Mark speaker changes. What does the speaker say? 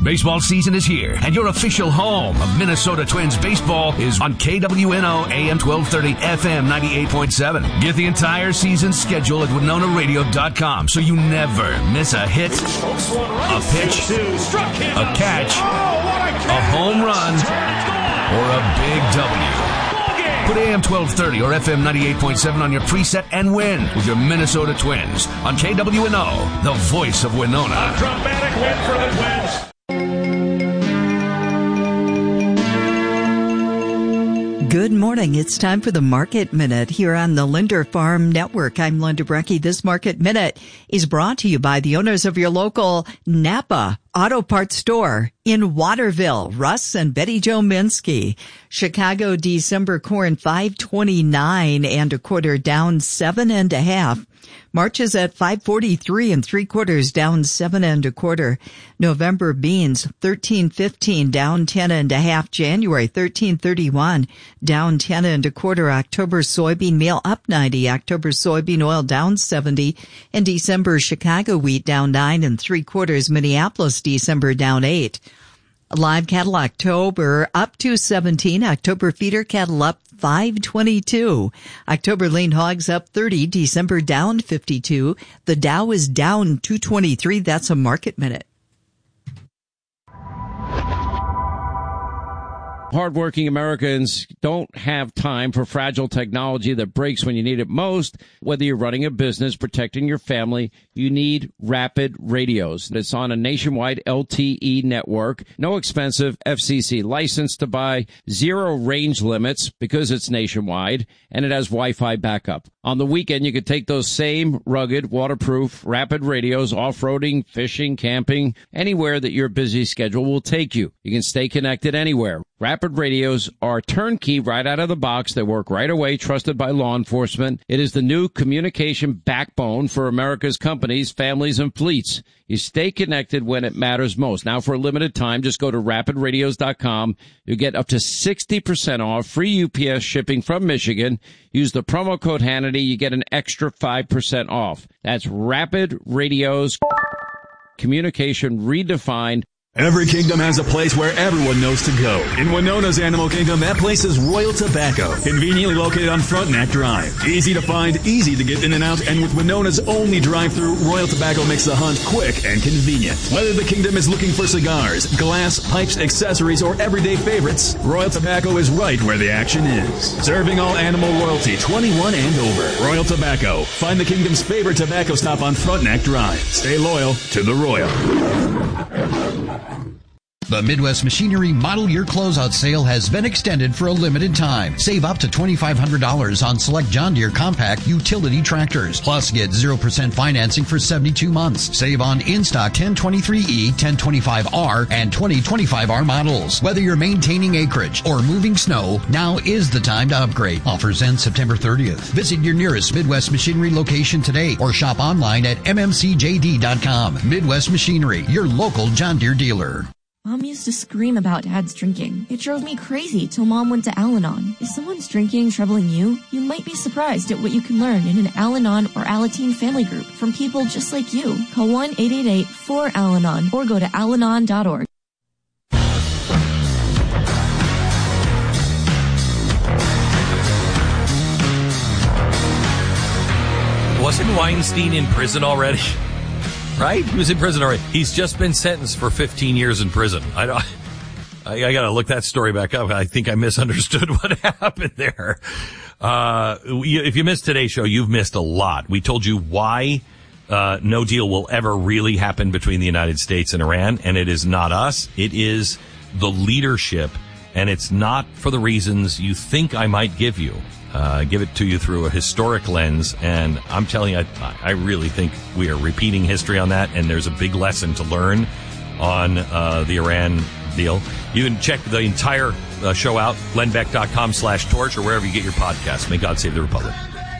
Speaker 1: Baseball season is here, and your official home of Minnesota Twins baseball is on KWNO AM 1230 FM 98.7. Get the entire season schedule at WinonaRadio.com so you never miss a hit, a pitch, a catch, a home run, or a big W. Put AM 1230 or FM 98.7 on your preset and win with your Minnesota Twins on KWNO, the voice of Winona.
Speaker 2: A dramatic win for the Twins.
Speaker 3: Good morning. It's time for the Market Minute here on the Linder Farm Network. I'm Linda Brecky. This Market Minute is brought to you by the owners of your local Napa Auto Parts store in Waterville, Russ and Betty Jo Minsky. Chicago December corn 5.29 and a quarter, down 7.5. March is at 5.43 3/4, down 7 1/4. November beans 13.15, down 10.5. January 13.31, down 10 1/4. October soybean meal up 90. October soybean oil down 70. And December Chicago wheat down 9 3/4. Minneapolis December down 8. Live cattle October up 217. October feeder cattle up 522. October lean hogs up 30. December down 52. The Dow is down 223. That's a Market Minute.
Speaker 4: Hardworking Americans don't have time for fragile technology that breaks when you need it most. Whether you're running a business, protecting your family, you need Rapid Radios. It's on a nationwide LTE network. No expensive FCC license to buy, zero range limits because it's nationwide, and it has Wi-Fi backup. On the weekend, you could take those same rugged, waterproof, Rapid Radios off-roading, fishing, camping, anywhere that your busy schedule will take you. You can stay connected anywhere. Rapid Radios are turnkey right out of the box. They work right away, trusted by law enforcement. It is the new communication backbone for America's companies, families, and fleets. You stay connected when it matters most. Now, for a limited time, just go to rapidradios.com. You get up to 60% off, free UPS shipping from Michigan. Use the promo code Hannity. You get an extra 5% off. That's Rapid Radios. Communication redefined.
Speaker 5: Every kingdom has a place where everyone knows to go. In Winona's Animal Kingdom, that place is Royal Tobacco, conveniently located on Frontenac Drive. Easy to find, easy to get in and out, and with Winona's only drive-thru, Royal Tobacco makes the hunt quick and convenient. Whether the kingdom is looking for cigars, glass, pipes, accessories, or everyday favorites, Royal Tobacco is right where the action is. Serving all animal royalty, 21 and over. Royal Tobacco. Find the kingdom's favorite tobacco stop on Frontenac Drive. Stay loyal to the Royal.
Speaker 6: The Midwest Machinery Model Year Closeout Sale has been extended for a limited time. Save up to $2,500 on select John Deere compact utility tractors. Plus, get 0% financing for 72 months. Save on in-stock 1023E, 1025R, and 2025R models. Whether you're maintaining acreage or moving snow, now is the time to upgrade. Offers end September 30th. Visit your nearest Midwest Machinery location today or shop online at mmcjd.com. Midwest Machinery, your local John Deere dealer.
Speaker 7: Mom used to scream about Dad's drinking. It drove me crazy till Mom went to Al-Anon. If someone's drinking troubling you, you might be surprised at what you can learn in an Al-Anon or Alateen family group from people just like you. Call 1-888-4-AL-ANON or go to alanon.org.
Speaker 8: Wasn't Weinstein in prison already? Right? He was in prison already. He's just been sentenced for 15 years in prison. I gotta look that story back up. I think I misunderstood what happened there. If you missed today's show, you've missed a lot. We told you why no deal will ever really happen between the United States and Iran, and it is not us. It is the leadership, and it's not for the reasons you think I might give you. Give it to you through a historic lens, and I'm telling you, I really think we are repeating history on that, and there's a big lesson to learn on the Iran deal. You can check the entire show out, lenbeck.com/torch, or wherever you get your podcasts. May God save the Republic.